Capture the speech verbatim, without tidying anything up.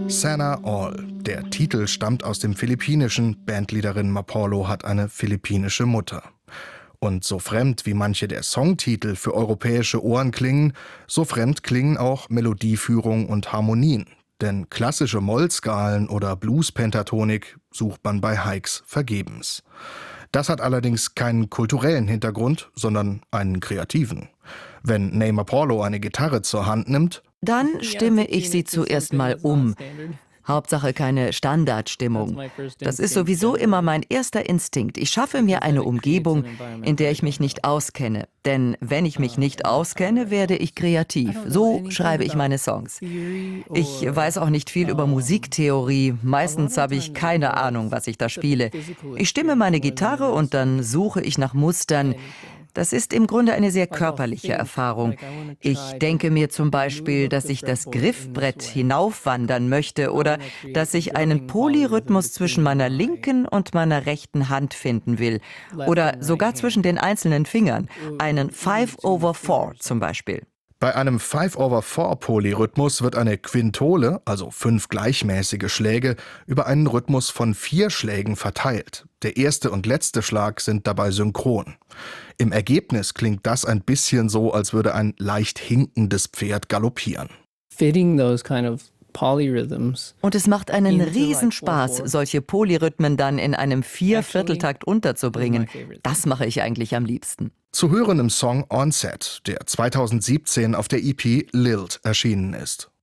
Sana All. Der Titel stammt aus dem Philippinischen. Bandleaderin Mapolo hat eine philippinische Mutter. Und so fremd wie manche der Songtitel für europäische Ohren klingen, so fremd klingen auch Melodieführung und Harmonien. Denn klassische Mollskalen oder Blues-Pentatonik sucht man bei Hykes vergebens. Das hat allerdings keinen kulturellen Hintergrund, sondern einen kreativen. Wenn Ney Mapolo eine Gitarre zur Hand nimmt, dann stimme ich sie zuerst mal um. Hauptsache keine Standardstimmung. Das ist sowieso immer mein erster Instinkt. Ich schaffe mir eine Umgebung, in der ich mich nicht auskenne. Denn wenn ich mich nicht auskenne, werde ich kreativ. So schreibe ich meine Songs. Ich weiß auch nicht viel über Musiktheorie. Meistens habe ich keine Ahnung, was ich da spiele. Ich stimme meine Gitarre und dann suche ich nach Mustern. Das ist im Grunde eine sehr körperliche Erfahrung. Ich denke mir zum Beispiel, dass ich das Griffbrett hinaufwandern möchte oder dass ich einen Polyrhythmus zwischen meiner linken und meiner rechten Hand finden will. Oder sogar zwischen den einzelnen Fingern. Einen Five over Four zum Beispiel. Bei einem Five over Four Polyrhythmus wird eine Quintole, also fünf gleichmäßige Schläge, über einen Rhythmus von vier Schlägen verteilt. Der erste und letzte Schlag sind dabei synchron. Im Ergebnis klingt das ein bisschen so, als würde ein leicht hinkendes Pferd galoppieren. Fitting those kind of polyrhythms. Und es macht einen Riesenspaß, solche Polyrhythmen dann in einem Viervierteltakt unterzubringen. Das mache ich eigentlich am liebsten. Zu hören im Song Onset, der zweitausendsiebzehn auf der E P Lilt erschienen ist.